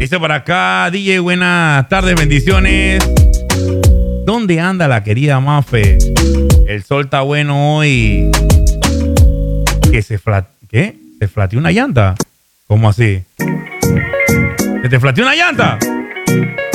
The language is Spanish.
Dice por acá, DJ, buenas tardes, bendiciones. ¿Dónde anda la querida Mafe? El sol está bueno hoy. ¿Qué? ¿Se flateó una llanta? ¿Cómo así? ¿Se te flateó una llanta?